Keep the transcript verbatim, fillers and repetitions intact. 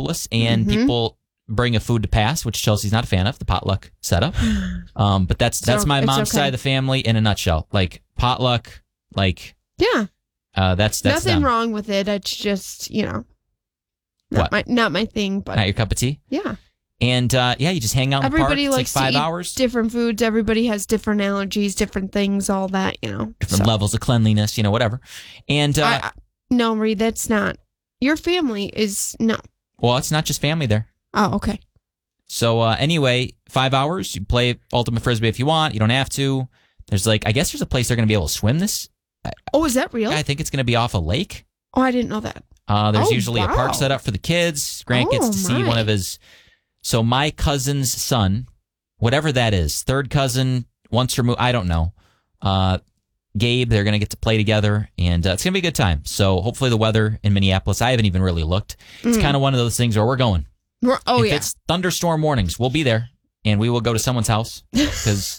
Minneapolis, and Mm-hmm. people bring a food to pass, which Chelsea's not a fan of, the potluck setup. Um, but that's that's So, my it's mom's okay. side of the family in a nutshell. Like potluck, like Yeah. uh, that's that's Nothing them. wrong with it. It's just, you know, not What? my not my thing, but Not your cup of tea. yeah. And uh, yeah, you just hang out in the park. Everybody It's likes like five to eat hours. different foods. Everybody has different allergies, different things, all that, you know. Different So, levels of cleanliness, you know, whatever. And uh, I, I, no, Marie, that's not. Your family is no. well, it's not just family there. Oh, okay. So uh, anyway, five hours. You play ultimate frisbee if you want. You don't have to. There's like, I guess there's a place they're going to be able to swim this. Oh, is that real? I think it's going to be off a lake. Oh, I didn't know that. Uh, there's Oh, usually a wow. park set up for the kids. Grant gets Oh, to see my. one of his. So my cousin's son, whatever that is, third cousin, once removed, I don't know. Uh, Gabe, they're going to get to play together, and uh, it's going to be a good time. So hopefully the weather in Minneapolis, I haven't even really looked. It's Mm. kind of one of those things where we're going. We're- oh, if yeah. it's thunderstorm warnings, we'll be there, and we will go to someone's house because